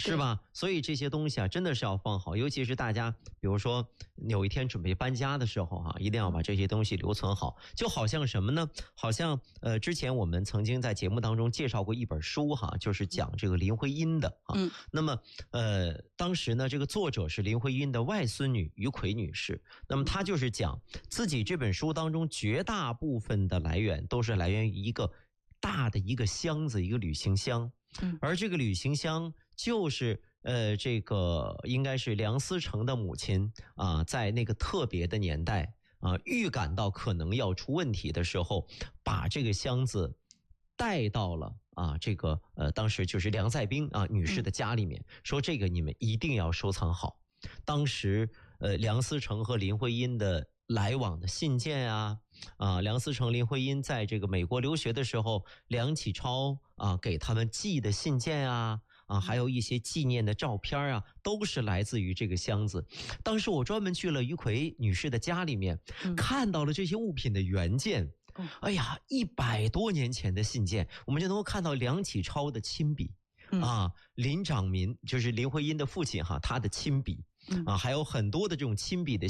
是吧？所以这些东西啊，真的是要放好，尤其是大家，比如说有一天准备搬家的时候哈，一定要把这些东西留存好。就好像什么呢？好像之前我们曾经在节目当中介绍过一本书哈，就是讲这个林徽因的啊。那么当时呢，这个作者是林徽因的外孙女于奎女士。那么她就是讲自己这本书当中绝大部分的来源都是来源于一个大的一个箱子，一个旅行箱。而这个旅行箱就是这个应该是梁思成的母亲啊，在那个特别的年代啊，预感到可能要出问题的时候，把这个箱子带到了啊这个当时就是梁再冰啊女士的家里面，说这个你们一定要收藏好。当时梁思成和林徽因的来往的信件啊，梁思成、林徽因在这个美国留学的时候，梁启超啊给他们寄的信件啊，还有一些纪念的照片啊，都是来自于这个箱子。当时我专门去了于奎女士的家里面，看到了这些物品的原件。哎呀，100多年前的信件，我们就能够看到梁启超的亲笔。林长民就是林徽因的父亲哈，他的亲笔还有很多的这种亲笔的